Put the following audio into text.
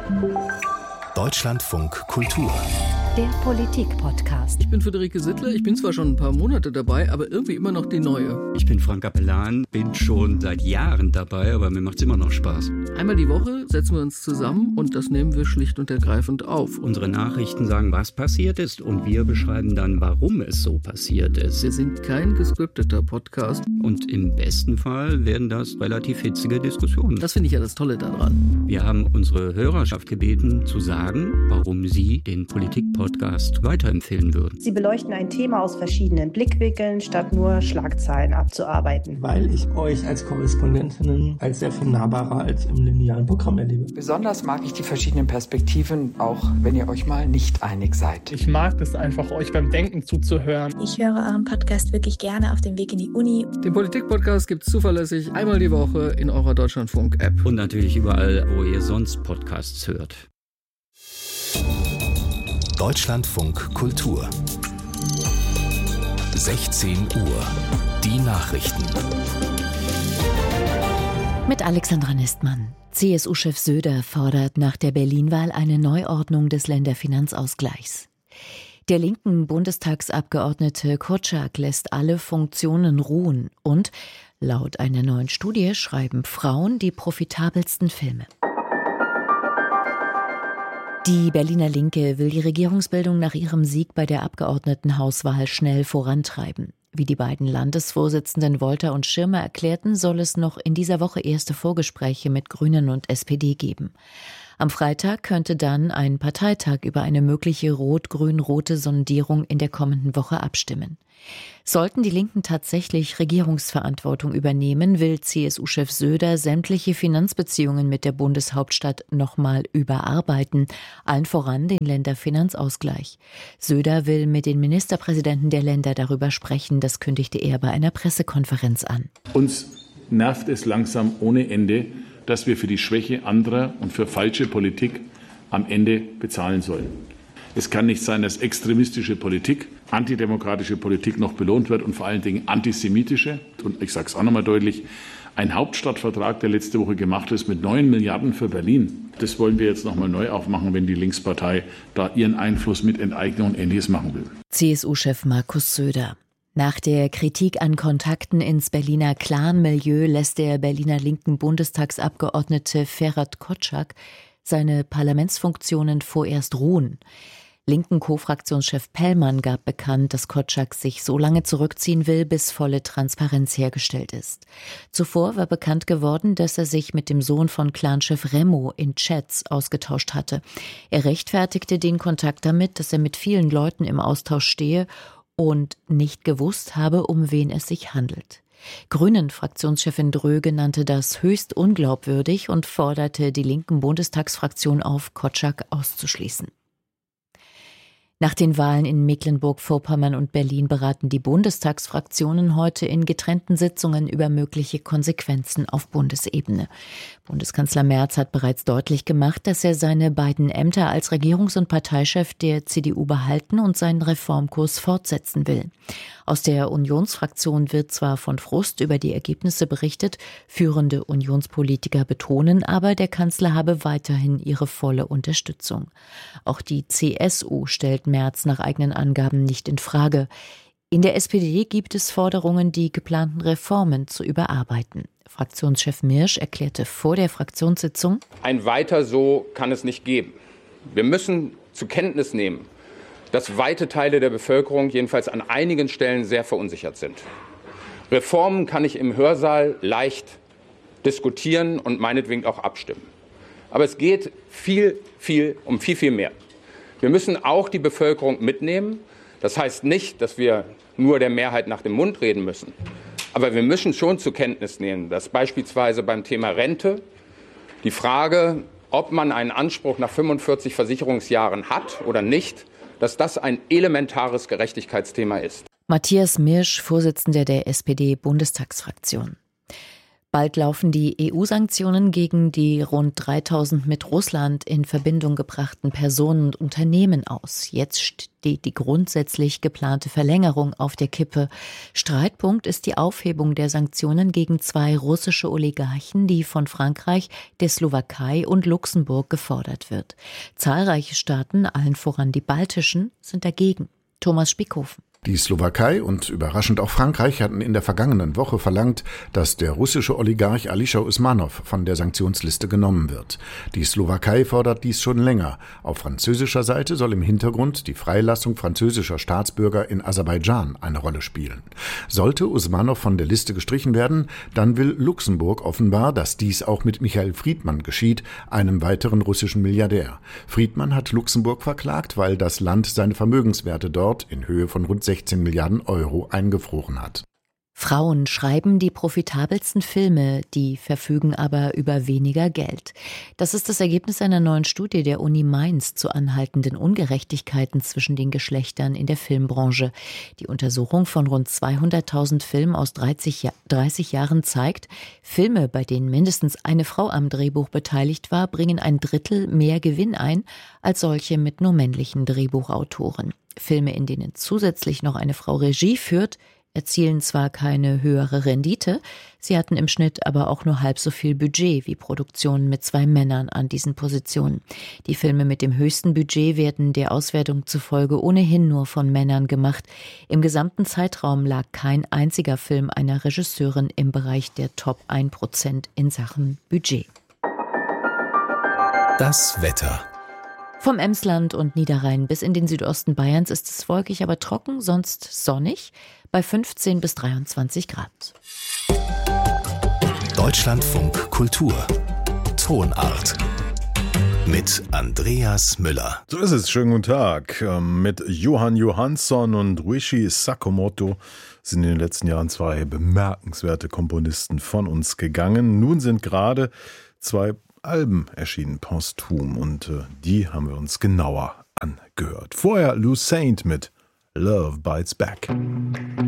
Deutschlandfunk Kultur. Der Politik-Podcast. Ich bin Friederike Sittler, ich bin zwar schon ein paar Monate dabei, aber irgendwie immer noch die Neue. Ich bin Frank Capellan, bin schon seit Jahren dabei, aber mir macht es immer noch Spaß. Einmal die Woche setzen wir uns zusammen und das nehmen wir schlicht und ergreifend auf. Unsere Nachrichten sagen, was passiert ist, und wir beschreiben dann, warum es so passiert ist. Wir sind kein gescripteter Podcast. Und im besten Fall werden das relativ hitzige Diskussionen. Das finde ich ja das Tolle daran. Wir haben unsere Hörerschaft gebeten, zu sagen, warum sie den Politik-Podcast weiterempfehlen würden. Sie beleuchten ein Thema aus verschiedenen Blickwinkeln, statt nur Schlagzeilen abzuarbeiten. Weil ich euch als Korrespondentinnen als sehr viel nahbarer als im linearen Programm erlebe. Besonders mag ich die verschiedenen Perspektiven, auch wenn ihr euch mal nicht einig seid. Ich mag es einfach, euch beim Denken zuzuhören. Ich höre euren Podcast wirklich gerne auf dem Weg in die Uni. Den Politik-Podcast gibt es zuverlässig einmal die Woche in eurer Deutschlandfunk-App. Und natürlich überall, wo ihr sonst Podcasts hört. Deutschlandfunk Kultur. 16 Uhr. Die Nachrichten. Mit Alexandra Nistmann. CSU-Chef Söder fordert nach der Berlin-Wahl eine Neuordnung des Länderfinanzausgleichs. Der linken Bundestagsabgeordnete Korczak lässt alle Funktionen ruhen und laut einer neuen Studie schreiben Frauen die profitabelsten Filme. Die Berliner Linke will die Regierungsbildung nach ihrem Sieg bei der Abgeordnetenhauswahl schnell vorantreiben. Wie die beiden Landesvorsitzenden Wolter und Schirmer erklärten, soll es noch in dieser Woche erste Vorgespräche mit Grünen und SPD geben. Am Freitag könnte dann ein Parteitag über eine mögliche rot-grün-rote Sondierung in der kommenden Woche abstimmen. Sollten die Linken tatsächlich Regierungsverantwortung übernehmen, will CSU-Chef Söder sämtliche Finanzbeziehungen mit der Bundeshauptstadt nochmal überarbeiten, allen voran den Länderfinanzausgleich. Söder will mit den Ministerpräsidenten der Länder darüber sprechen, das kündigte er bei einer Pressekonferenz an. Uns nervt es langsam ohne Ende, dass wir für die Schwäche anderer und für falsche Politik am Ende bezahlen sollen. Es kann nicht sein, dass extremistische Politik, antidemokratische Politik noch belohnt wird und vor allen Dingen antisemitische. Und ich sage es auch noch mal deutlich, ein Hauptstadtvertrag, der letzte Woche gemacht ist mit 9 Milliarden für Berlin. Das wollen wir jetzt noch mal neu aufmachen, wenn die Linkspartei da ihren Einfluss mit Enteignung und Ähnliches machen will. CSU-Chef Markus Söder. Nach der Kritik an Kontakten ins Berliner Clan-Milieu lässt der Berliner linken Bundestagsabgeordnete Ferhat Korczak seine Parlamentsfunktionen vorerst ruhen. Linken Co-Fraktionschef Pellmann gab bekannt, dass Korczak sich so lange zurückziehen will, bis volle Transparenz hergestellt ist. Zuvor war bekannt geworden, dass er sich mit dem Sohn von Clanchef Remo in Chats ausgetauscht hatte. Er rechtfertigte den Kontakt damit, dass er mit vielen Leuten im Austausch stehe und nicht gewusst habe, um wen es sich handelt. Grünen-Fraktionschefin Dröge nannte das höchst unglaubwürdig und forderte die linken Bundestagsfraktion auf, Korczak auszuschließen. Nach den Wahlen in Mecklenburg-Vorpommern und Berlin beraten die Bundestagsfraktionen heute in getrennten Sitzungen über mögliche Konsequenzen auf Bundesebene. Bundeskanzler Merz hat bereits deutlich gemacht, dass er seine beiden Ämter als Regierungs- und Parteichef der CDU behalten und seinen Reformkurs fortsetzen will. Aus der Unionsfraktion wird zwar von Frust über die Ergebnisse berichtet, führende Unionspolitiker betonen aber, der Kanzler habe weiterhin ihre volle Unterstützung. Auch die CSU stellt Merz nach eigenen Angaben nicht in Frage. In der SPD gibt es Forderungen, die geplanten Reformen zu überarbeiten. Fraktionschef Mirsch erklärte vor der Fraktionssitzung: Ein Weiter so kann es nicht geben. Wir müssen zur Kenntnis nehmen, dass weite Teile der Bevölkerung jedenfalls an einigen Stellen sehr verunsichert sind. Reformen kann ich im Hörsaal leicht diskutieren und meinetwegen auch abstimmen. Aber es geht um viel mehr. Wir müssen auch die Bevölkerung mitnehmen. Das heißt nicht, dass wir nur der Mehrheit nach dem Mund reden müssen. Aber wir müssen schon zur Kenntnis nehmen, dass beispielsweise beim Thema Rente die Frage, ob man einen Anspruch nach 45 Versicherungsjahren hat oder nicht, dass das ein elementares Gerechtigkeitsthema ist. Matthias Mirsch, Vorsitzender der SPD-Bundestagsfraktion. Bald laufen die EU-Sanktionen gegen die rund 3000 mit Russland in Verbindung gebrachten Personen und Unternehmen aus. Jetzt steht die grundsätzlich geplante Verlängerung auf der Kippe. Streitpunkt ist die Aufhebung der Sanktionen gegen 2 russische Oligarchen, die von Frankreich, der Slowakei und Luxemburg gefordert wird. Zahlreiche Staaten, allen voran die baltischen, sind dagegen. Thomas Spickhofen. Die Slowakei und überraschend auch Frankreich hatten in der vergangenen Woche verlangt, dass der russische Oligarch Alisher Usmanov von der Sanktionsliste genommen wird. Die Slowakei fordert dies schon länger. Auf französischer Seite soll im Hintergrund die Freilassung französischer Staatsbürger in Aserbaidschan eine Rolle spielen. Sollte Usmanov von der Liste gestrichen werden, dann will Luxemburg offenbar, dass dies auch mit Michael Friedman geschieht, einem weiteren russischen Milliardär. Friedman hat Luxemburg verklagt, weil das Land seine Vermögenswerte dort in Höhe von rund 16 Milliarden Euro eingefroren hat. Frauen schreiben die profitabelsten Filme, die verfügen aber über weniger Geld. Das ist das Ergebnis einer neuen Studie der Uni Mainz zu anhaltenden Ungerechtigkeiten zwischen den Geschlechtern in der Filmbranche. Die Untersuchung von rund 200.000 Filmen aus 30 Jahren zeigt, Filme, bei denen mindestens eine Frau am Drehbuch beteiligt war, bringen 1/3 mehr Gewinn ein als solche mit nur männlichen Drehbuchautoren. Filme, in denen zusätzlich noch eine Frau Regie führt, erzielen zwar keine höhere Rendite, sie hatten im Schnitt aber auch nur halb so viel Budget wie Produktionen mit 2 Männern an diesen Positionen. Die Filme mit dem höchsten Budget werden der Auswertung zufolge ohnehin nur von Männern gemacht. Im gesamten Zeitraum lag kein einziger Film einer Regisseurin im Bereich der Top 1% in Sachen Budget. Das Wetter. Vom Emsland und Niederrhein bis in den Südosten Bayerns ist es wolkig, aber trocken, sonst sonnig, bei 15 bis 23 Grad. Deutschlandfunk Kultur. Tonart. Mit Andreas Müller. So ist es, schönen guten Tag. Mit Johann Johansson und Ryuichi Sakamoto sind in den letzten Jahren 2 bemerkenswerte Komponisten von uns gegangen. Nun sind gerade 2 Alben erschienen, posthum, und die haben wir uns genauer angehört. Vorher Lou Saint mit Love Bites Back.